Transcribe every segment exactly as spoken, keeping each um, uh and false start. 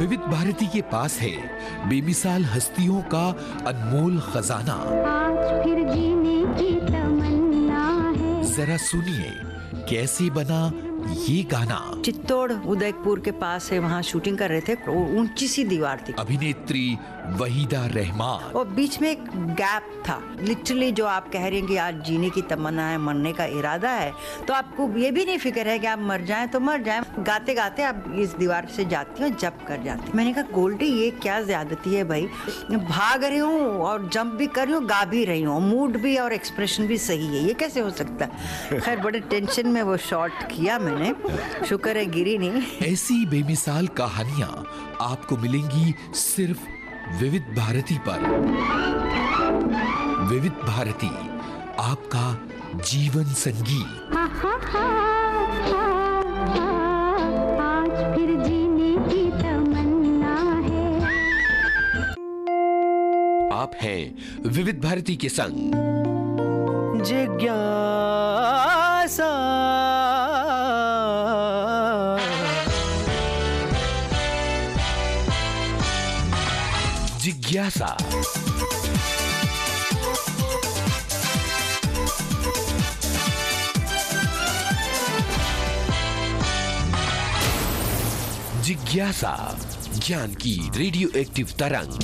विविध भारती के पास है बेमिसाल हस्तियों का अनमोल खजाना। आज फिर जीने की तमन्ना है। जरा सुनिए कैसे बना ये गाना। चित्तौड़ उदयपुर के पास है, वहाँ शूटिंग कर रहे थे। ऊंची सी दीवार थी। अभिनेत्री वहीदा रहमान और बीच में एक गैप था। लिटरली जो आप कह रहे हैं कि आज जीने की तमन्ना है, मरने का इरादा है, तो आपको ये भी नहीं फिक्र है कि आप मर जाएं तो मर जाएं। गाते गाते आप इस दीवार से जाती हो, जंप कर जाती। मैंने कहा गोल्डी ये क्या ज्यादती है भाई, भाग रही हूँ और जंप भी कर रही हूँ, गा भी रही हूँ, मूड भी और एक्सप्रेशन भी सही है, ये कैसे हो सकता है। खैर बड़े टेंशन में वो शॉट किया मैंने, शुक्र है गिरी नहीं। ऐसी बेमिसाल कहानियां आपको मिलेंगी सिर्फ विविध भारती पर। विविध भारती, आपका जीवन संगीत। हा, हा, हा, हा, हा, आज फिर जीने की तमन्ना है। आप हैं विविध भारती के संग। जिज्ञासा जिज्ञासा जिज्ञासा, ज्ञान की रेडियो एक्टिव तरंग।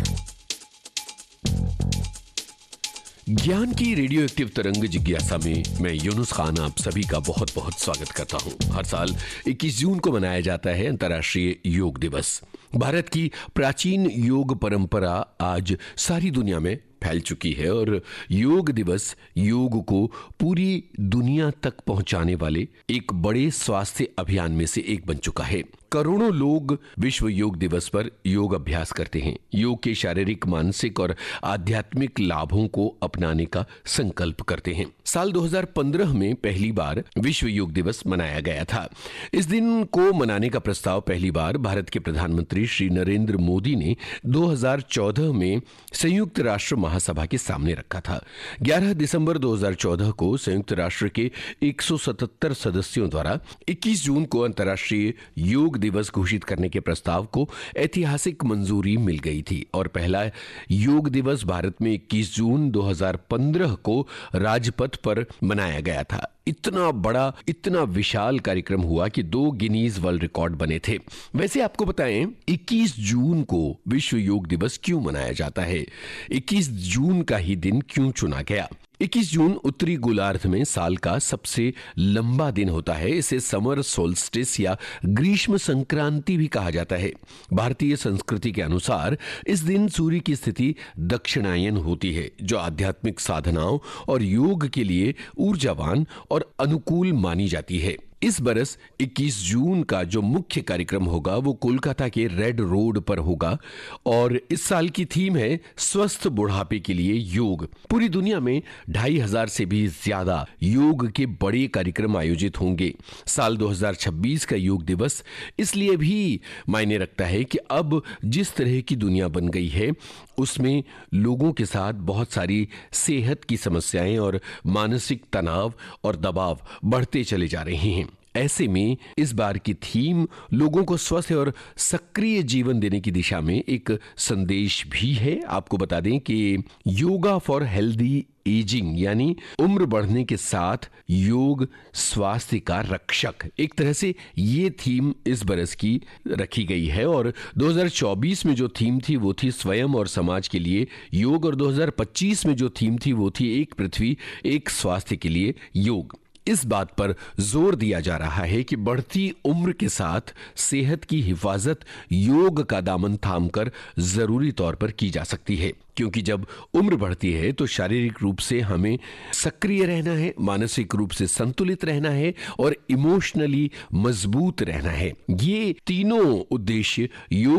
ज्ञान की रेडियो एक्टिव तरंग जिज्ञासा में मैं यूनुस खान आप सभी का बहुत बहुत स्वागत करता हूं। हर साल इक्कीस जून को मनाया जाता है अंतर्राष्ट्रीय योग दिवस। भारत की प्राचीन योग परंपरा आज सारी दुनिया में फैल चुकी है और योग दिवस योग को पूरी दुनिया तक पहुंचाने वाले एक बड़े स्वास्थ्य अभियान में से एक बन चुका है। करोड़ों लोग विश्व योग दिवस पर योग अभ्यास करते हैं, योग के शारीरिक, मानसिक और आध्यात्मिक लाभों को अपनाने का संकल्प करते हैं। साल दो हज़ार पंद्रह में पहली बार विश्व योग दिवस मनाया गया था। इस दिन को मनाने का प्रस्ताव पहली बार भारत के प्रधानमंत्री श्री नरेंद्र मोदी ने दो हज़ार चौदह में संयुक्त राष्ट्र महासभा के सामने रखा था। ग्यारह दिसंबर दो हज़ार चौदह को संयुक्त राष्ट्र के एक सौ सतहत्तर सदस्यों द्वारा इक्कीस जून को अंतर्राष्ट्रीय योग दिवस घोषित करने के प्रस्ताव को ऐतिहासिक मंजूरी मिल गई थी और पहला योग दिवस भारत में इक्कीस जून दो हज़ार पंद्रह को राजपथ पर मनाया गया था। इतना बड़ा, इतना विशाल कार्यक्रम हुआ कि दो गिनीज वर्ल्ड रिकॉर्ड बने थे। वैसे आपको बताएं, इक्कीस जून को विश्व योग दिवस क्यों मनाया जाता है? इक्कीस जून का ही दिन क्यों चुना गया? इक्कीस जून उत्तरी गोलार्ध में साल का सबसे लंबा दिन होता है। इसे समर सोल्स्टिस या ग्रीष्म संक्रांति भी कहा जाता है। भारतीय संस्कृति के अनुसार इस दिन सूर्य की स्थिति दक्षिणायन होती है, जो आध्यात्मिक साधनाओं और योग के लिए ऊर्जावान और अनुकूल मानी जाती है। इस बरस इक्कीस जून का जो मुख्य कार्यक्रम होगा वो कोलकाता के रेड रोड पर होगा और इस साल की थीम है स्वस्थ बुढ़ापे के लिए योग। पूरी दुनिया में ढाई हजार से भी ज्यादा योग के बड़े कार्यक्रम आयोजित होंगे। साल दो हज़ार छब्बीस का योग दिवस इसलिए भी मायने रखता है कि अब जिस तरह की दुनिया बन गई है उसमें लोगों के साथ बहुत सारी सेहत की समस्याएं और मानसिक तनाव और दबाव बढ़ते चले जा रहे हैं। ऐसे में इस बार की थीम लोगों को स्वस्थ और सक्रिय जीवन देने की दिशा में एक संदेश भी है। आपको बता दें कि योगा फॉर हेल्दी एजिंग यानी उम्र बढ़ने के साथ योग स्वास्थ्य का रक्षक, एक तरह से ये थीम इस बरस की रखी गई है। और दो हज़ार चौबीस में जो थीम थी वो थी स्वयं और समाज के लिए योग और दो हज़ार पच्चीस में जो थीम थी वो थी एक पृथ्वी एक स्वास्थ्य के लिए योग। इस बात पर जोर दिया जा रहा है कि बढ़ती उम्र के साथ सेहत की हिफाजत योग का दामन थामकर जरूरी तौर पर की जा सकती है, क्योंकि जब उम्र बढ़ती है तो शारीरिक रूप से हमें सक्रिय रहना है, मानसिक रूप से संतुलित रहना है और इमोशनली मजबूत रहना है। ये तीनों उद्देश्य योग